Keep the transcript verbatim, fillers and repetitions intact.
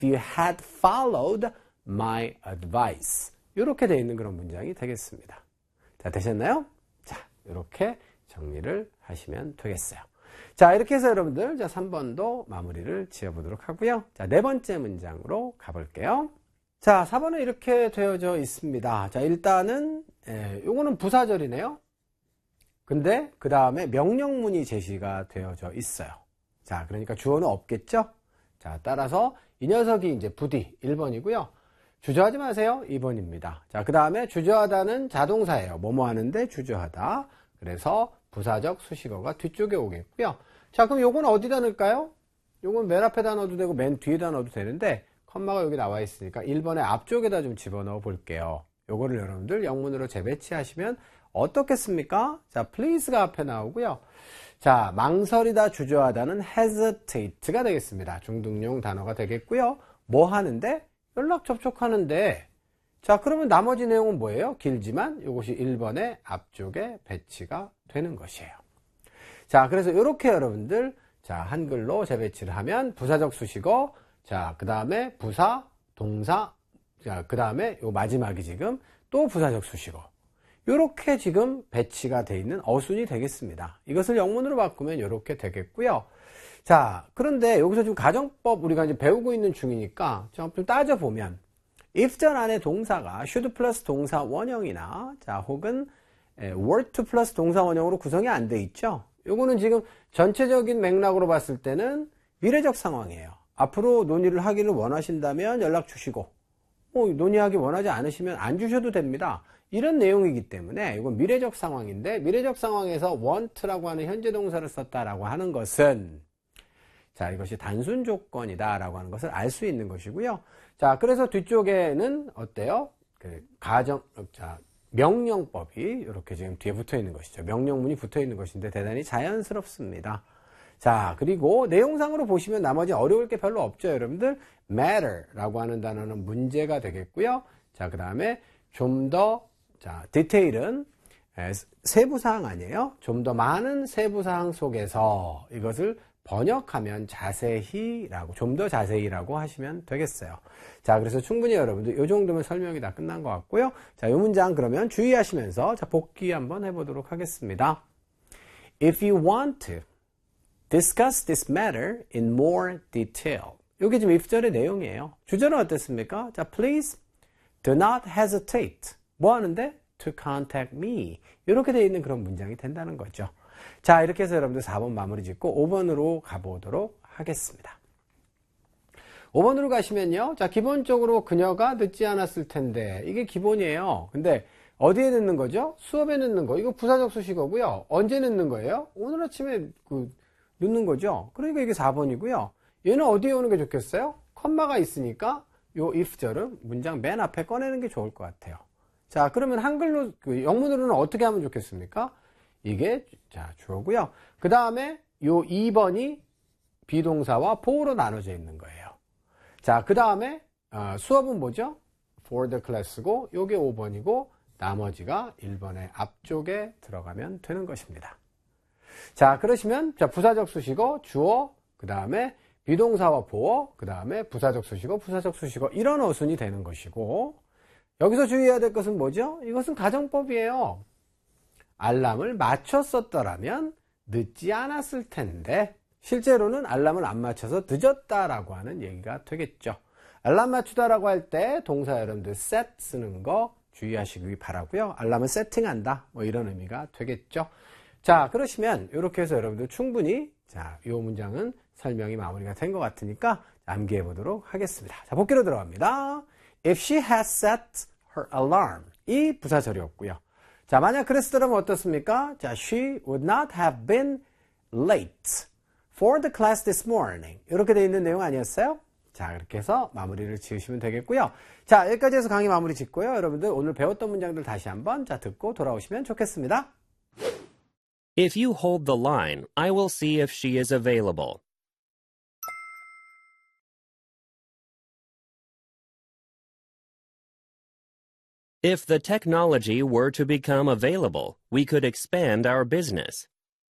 you had followed my advice. 이렇게 되어 있는 그런 문장이 되겠습니다. 자, 되셨나요? 자, 이렇게 정리를 하시면 되겠어요. 자, 이렇게 해서 여러분들 자, 삼 번도 마무리를 지어보도록 하고요. 자, 네 번째 문장으로 가볼게요. 자, 사 번은 이렇게 되어져 있습니다. 자, 일단은 예, 요거는 부사절이네요. 근데 그 다음에 명령문이 제시가 되어져 있어요. 자, 그러니까 주어는 없겠죠? 자, 따라서 이 녀석이 이제 부디 일 번이고요. 주저하지 마세요. 이 번입니다. 자, 그 다음에 주저하다는 자동사예요. 뭐뭐 하는데 주저하다. 그래서 부사적 수식어가 뒤쪽에 오겠고요. 자, 그럼 요건 어디다 넣을까요? 요건 맨 앞에다 넣어도 되고 맨 뒤에다 넣어도 되는데 컴마가 여기 나와 있으니까 일 번의 앞쪽에다 좀 집어넣어 볼게요. 요거를 여러분들 영문으로 재배치하시면 어떻겠습니까? 자, please가 앞에 나오고요. 자, 망설이다, 주저하다는 hesitate가 되겠습니다. 중등용 단어가 되겠고요. 뭐 하는데? 연락 접촉하는데. 자, 그러면 나머지 내용은 뭐예요? 길지만 이것이 일 번의 앞쪽에 배치가 되는 것이에요. 자, 그래서 이렇게 여러분들 자, 한글로 재배치를 하면 부사적 수식어, 자, 그 다음에 부사, 동사, 자, 그 다음에 요 마지막이 지금 또 부사적 수식어. 요렇게 지금 배치가 되어 있는 어순이 되겠습니다. 이것을 영문으로 바꾸면 이렇게 되겠고요. 자, 그런데 여기서 지금 가정법 우리가 이제 배우고 있는 중이니까 좀 따져보면 if-절 안에 동사가 should 플러스 동사 원형이나 자, 혹은 were to 플러스 동사 원형으로 구성이 안 돼 있죠. 요거는 지금 전체적인 맥락으로 봤을 때는 미래적 상황이에요. 앞으로 논의를 하기를 원하신다면 연락 주시고 뭐 논의하기 원하지 않으시면 안 주셔도 됩니다. 이런 내용이기 때문에 이건 미래적 상황인데 미래적 상황에서 want라고 하는 현재 동사를 썼다라고 하는 것은 자, 이것이 단순 조건이다 라고 하는 것을 알 수 있는 것이고요. 자, 그래서 뒤쪽에는 어때요? 그 가정, 자, 명령법이 이렇게 지금 뒤에 붙어 있는 것이죠. 명령문이 붙어 있는 것인데 대단히 자연스럽습니다. 자, 그리고 내용상으로 보시면 나머지 어려울 게 별로 없죠, 여러분들. matter라고 하는 단어는 문제가 되겠고요. 자, 그 다음에 좀 더, 자, 디테일은 세부사항 아니에요? 좀 더 많은 세부사항 속에서 이것을 번역하면 자세히라고, 좀 더 자세히라고 하시면 되겠어요. 자, 그래서 충분히 여러분들 이 정도면 설명이 다 끝난 것 같고요. 자, 이 문장 그러면 주의하시면서 자, 복귀 한번 해보도록 하겠습니다. If you want to discuss this matter in more detail. 이게 지금 if절의 내용이에요. 주절은 어땠습니까? 자, please do not hesitate. 뭐 하는데? To contact me. 이렇게 되어 있는 그런 문장이 된다는 거죠. 자, 이렇게 해서 여러분들 사 번 마무리 짓고 오 번으로 가보도록 하겠습니다. 오 번으로 가시면요. 자, 기본적으로 그녀가 늦지 않았을 텐데 이게 기본이에요. 근데 어디에 넣는 거죠? 수업에 넣는 거. 이거 부사적 수식어고요. 언제 넣는 거예요? 오늘 아침에 그 넣는 거죠. 그러니까 이게 사 번이고요. 얘는 어디에 오는 게 좋겠어요? 컴마가 있으니까 요 if절은 문장 맨 앞에 꺼내는 게 좋을 것 같아요. 자, 그러면 한글로 그 영문으로는 어떻게 하면 좋겠습니까? 이게 자, 주어고요. 그 다음에 요 이 번이 비동사와 보어로 나눠져 있는 거예요. 자, 그 다음에 어, 수업은 뭐죠? for the class고 요게 오 번이고 나머지가 일 번의 앞쪽에 들어가면 되는 것입니다. 자, 그러시면 자, 부사적 수식어, 주어, 그 다음에 비동사와 보어, 그 다음에 부사적 수식어, 부사적 수식어 이런 어순이 되는 것이고 여기서 주의해야 될 것은 뭐죠? 이것은 가정법이에요. 알람을 맞춰 썼더라면 늦지 않았을 텐데 실제로는 알람을 안 맞춰서 늦었다라고 하는 얘기가 되겠죠. 알람 맞추다라고 할 때 동사 여러분들 set 쓰는 거 주의하시기 바라고요. 알람을 세팅한다 뭐 이런 의미가 되겠죠. 자, 그러시면 이렇게 해서 여러분들 충분히 자, 이 문장은 설명이 마무리가 된 것 같으니까 암기해 보도록 하겠습니다. 자, 복귀로 들어갑니다. If she has set her alarm. 이 부사절이었고요. 자, 만약 그랬더라면 어떻습니까? 자, she would not have been late for the class this morning. 이렇게 되어 있는 내용 아니었어요? 자, 이렇게 해서 마무리를 지으시면 되겠고요. 자, 여기까지 해서 강의 마무리 짓고요. 여러분들 오늘 배웠던 문장들 다시 한번 자, 듣고 돌아오시면 좋겠습니다. If you hold the line, I will see if she is available. If the technology were to become available, we could expand our business.